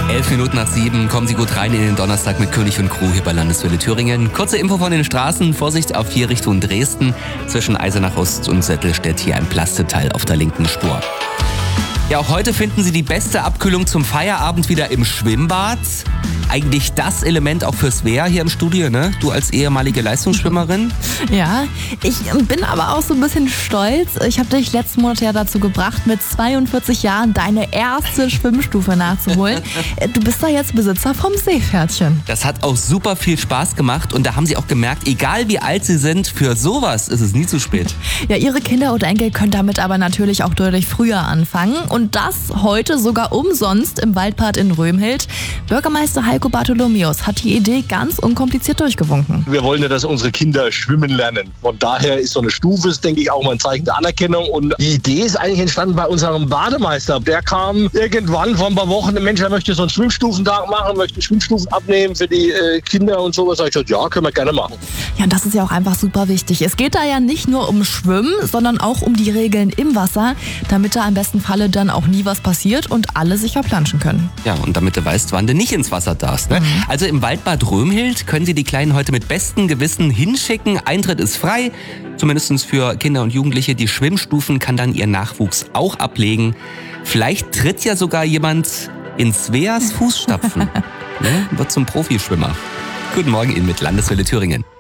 11:07 kommen Sie gut rein in den Donnerstag mit König und Crew hier bei Landeswelle Thüringen. Kurze Info von den Straßen. Vorsicht auf 4 Richtung Dresden. Zwischen Eisenach Ost und Settelstedt hier ein Plasteteil auf der linken Spur. Ja, auch heute finden Sie die beste Abkühlung zum Feierabend wieder im Schwimmbad. Eigentlich das Element auch fürs Wehr hier im Studio, ne? Du als ehemalige Leistungsschwimmerin. Ja, ich bin aber auch so ein bisschen stolz. Ich habe dich letzten Monat ja dazu gebracht, mit 42 Jahren deine erste Schwimmstufe nachzuholen. Du bist da jetzt Besitzer vom Seepferdchen. Das hat auch super viel Spaß gemacht und da haben Sie auch gemerkt, egal wie alt Sie sind, für sowas ist es nie zu spät. Ja, Ihre Kinder oder Enkel können damit aber natürlich auch deutlich früher anfangen. Und das heute sogar umsonst im Waldbad in Römhild. Bürgermeister Heiko Bartholomäus hat die Idee ganz unkompliziert durchgewunken. Wir wollen ja, dass unsere Kinder schwimmen lernen. Von daher ist so eine Stufe, denke ich, auch mal ein Zeichen der Anerkennung. Und die Idee ist eigentlich entstanden bei unserem Bademeister. Der kam irgendwann vor ein paar Wochen, der Mensch, der möchte so einen Schwimmstufentag machen, möchte Schwimmstufen abnehmen für die Kinder und sowas. Da habe ich gesagt, ja, können wir gerne machen. Ja, und das ist ja auch einfach super wichtig. Es geht da ja nicht nur um Schwimmen, sondern auch um die Regeln im Wasser, damit da im besten Falle dann auch nie was passiert und alle sich verplanschen können. Ja, und damit du weißt, wann du nicht ins Wasser darfst. Ne? Also im Waldbad Römhild können Sie die Kleinen heute mit bestem Gewissen hinschicken. Eintritt ist frei, zumindest für Kinder und Jugendliche. Die Schwimmstufen kann dann Ihr Nachwuchs auch ablegen. Vielleicht tritt ja sogar jemand in Sveas Fußstapfen. Ne? Wird zum Profischwimmer. Guten Morgen Ihnen mit Landeswelle Thüringen.